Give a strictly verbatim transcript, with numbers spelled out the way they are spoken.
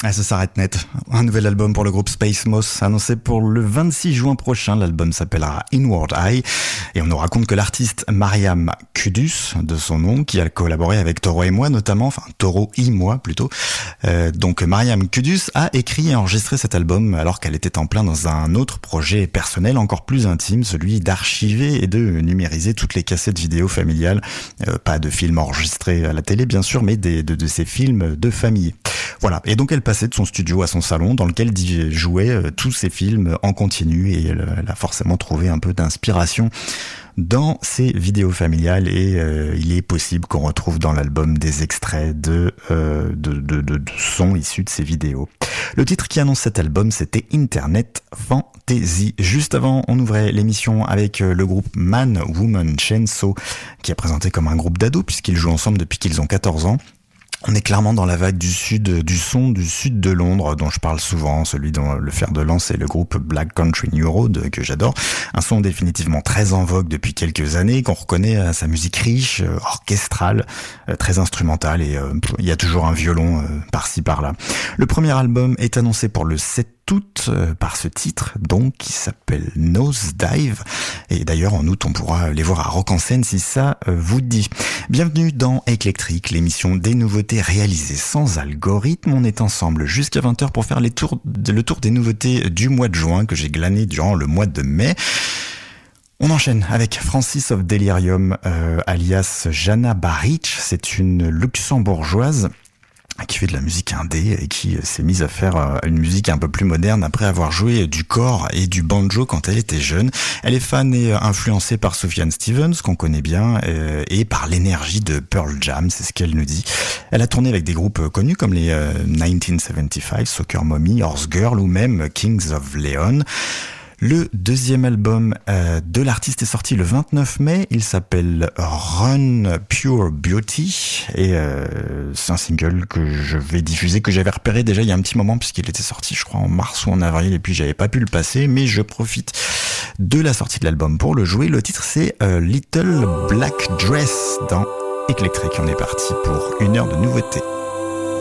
Ah, ça s'arrête net. Un nouvel album pour le groupe Space Moss, annoncé pour le vingt-six juin prochain. L'album s'appellera Inward Eye. Et on nous raconte que l'artiste Mariam Kudus, de son nom, qui a collaboré avec Toro et moi notamment, enfin Toro et moi plutôt. Euh, donc Mariam Kudus a écrit et enregistré cet album alors qu'elle était en plein dans un autre projet personnel encore plus intime, celui d'archiver et de numériser toutes les cassettes vidéo familiales. Euh, pas de films enregistrés à la télé bien sûr, mais des, de, de ces films de famille. Voilà, et donc elle passait de son studio à son salon dans lequel jouait euh, tous ses films en continu et elle, elle a forcément trouvé un peu d'inspiration dans ses vidéos familiales et euh, il est possible qu'on retrouve dans l'album des extraits de, euh, de, de, de, de sons issus de ces vidéos. Le titre qui annonce cet album, c'était Internet Fantasy. Juste avant, on ouvrait l'émission avec le groupe Man Woman Chainsaw qui est présenté comme un groupe d'ados puisqu'ils jouent ensemble depuis qu'ils ont quatorze ans. On est clairement dans la vague du sud, du son du sud de Londres, dont je parle souvent, celui dont le fer de lance est le groupe Black Country New Road, que j'adore. Un son définitivement très en vogue depuis quelques années, qu'on reconnaît à sa musique riche, orchestrale, très instrumentale, et euh, il y a toujours un violon euh, par-ci par-là. Le premier album est annoncé pour le sept août euh, par ce titre, donc, qui s'appelle Nosedive. Et d'ailleurs, en août, on pourra les voir à Rock en Seine si ça euh, vous dit. Bienvenue dans Eclectric, l'émission des nouveautés réalisées sans algorithme. On est ensemble jusqu'à vingt heures pour faire les tours, le tour des nouveautés du mois de juin que j'ai glané durant le mois de mai. On enchaîne avec Francis of Delirium, euh, alias Jana Baric. C'est une luxembourgeoise qui fait de la musique indé et qui s'est mise à faire une musique un peu plus moderne après avoir joué du cor et du banjo quand elle était jeune. Elle est fan et influencée par Sufjan Stevens, qu'on connaît bien, et par l'énergie de Pearl Jam, c'est ce qu'elle nous dit. Elle a tourné avec des groupes connus comme les dix-neuf soixante-quinze, Soccer Mommy, Horse Girl ou même Kings of Leon. Le deuxième album euh, de l'artiste est sorti le vingt-neuf mai. Il s'appelle Run Pure Beauty et euh, c'est un single que je vais diffuser, que j'avais repéré déjà il y a un petit moment puisqu'il était sorti, je crois, en mars ou en avril et puis j'avais pas pu le passer, mais je profite de la sortie de l'album pour le jouer. Le titre c'est euh, Little Black Dress dans Eclectric. On est parti pour une heure de nouveautés.